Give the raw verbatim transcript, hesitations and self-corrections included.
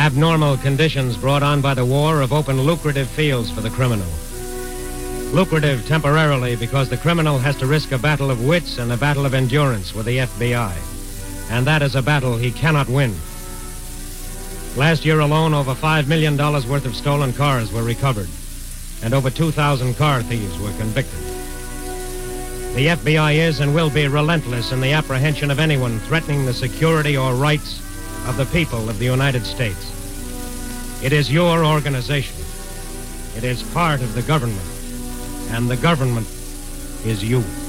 Abnormal conditions brought on by the war have opened lucrative fields for the criminal. Lucrative temporarily because the criminal has to risk a battle of wits and a battle of endurance with the F B I. And that is a battle he cannot win. Last year alone, over five million dollars worth of stolen cars were recovered, and over two thousand car thieves were convicted. The F B I is and will be relentless in the apprehension of anyone threatening the security or rights of the people of the United States. It is your organization. It is part of the government, and the government is you.